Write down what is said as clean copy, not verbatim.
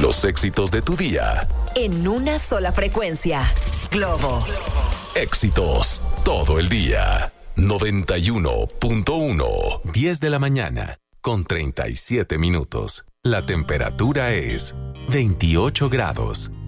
Los éxitos de tu día. En una sola frecuencia. Globo. Éxitos todo el día. 91.1. 10 de la mañana, con 37 minutos. La temperatura es 28 grados.